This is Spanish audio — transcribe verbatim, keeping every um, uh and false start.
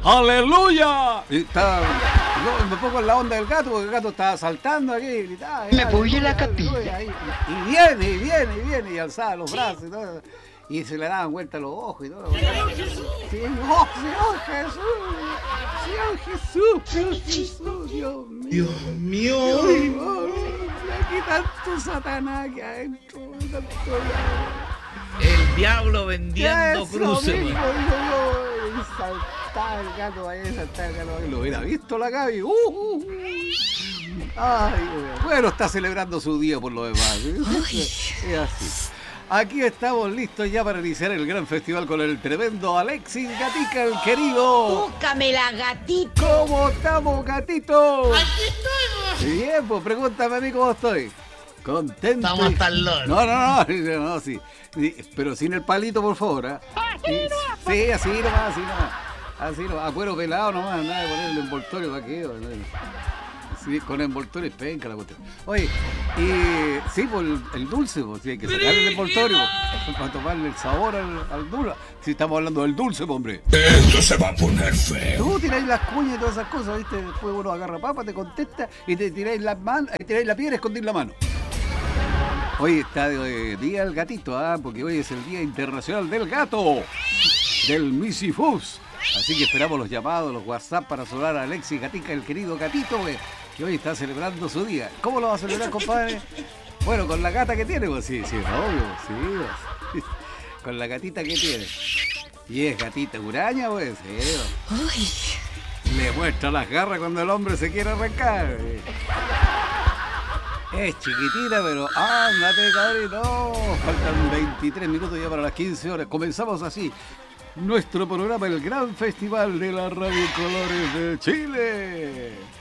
¡Aleluya! Y está, yo me pongo en la onda del gato, porque el gato estaba saltando aquí y gritaba. Me puye la capilla. Y, y viene, y viene, y viene, y alzaba los brazos y todo. Y se le daban vuelta los ojos y todo. ¡Señor Jesús! Sí, ¡oh, Señor Jesús! ¡Señor Jesús! ¡Señor Jesús! ¡Dios mío! Dios mío. Dios mío. Aquí tanto Satanás que adentro. Tanto... El diablo vendiendo Eso cruces. mismo, digo yo. Y saltaba el gato ahí, saltaba el gato ahí. Lo hubiera visto la Gaby. Uh, uh, uh. Ay, bueno, está celebrando su día por lo demás. Es así. Aquí estamos listos ya para iniciar el gran festival con el tremendo Alexis Gatica, el querido. ¡Búscamela, gatito! ¿Cómo estamos, gatito? ¡Aquí estoy! Bien, pues pregúntame a mí cómo estoy. Contento. Estamos hasta el loro. No, no, no, no, sí. Sí, pero sin el palito, por favor. ¿eh? Sí, sí, así nomás, así nomás. Así nomás, a cuero pelado nomás, nada de poner el envoltorio para que. Sí, con envoltorio y penca la cuestión. Oye, y sí, pues el, el dulce, pues sí, hay que sacarle el envoltorio pues, para tomarle el sabor al, al dulce. Si estamos hablando del dulce, pues, hombre. Esto se va a poner feo. Tú tiráis las cuñas y todas esas cosas, ¿viste? Después uno agarra papa, te contesta y te tiráis las manos, tiráis la piedra y escondís la mano. Hoy está de día el gatito, ¿ah? Porque hoy es el Día Internacional del Gato, del Misifus. Así que esperamos los llamados, los WhatsApp para saludar a Alexis Gatica, el querido gatito, güey, que hoy está celebrando su día. ¿Cómo lo va a celebrar, compadre? Bueno, con la gata que tiene, pues sí, sí, obvio, sí, pues, con la gatita que tiene. Y es gatita huraña, pues, sí. Le muestra las garras cuando el hombre se quiere arrancar. Es chiquitita, pero ándate, cabrito. Faltan veintitrés minutos ya para las quince horas. Comenzamos así nuestro programa, el Gran Festival de la Radio Colores de Chile.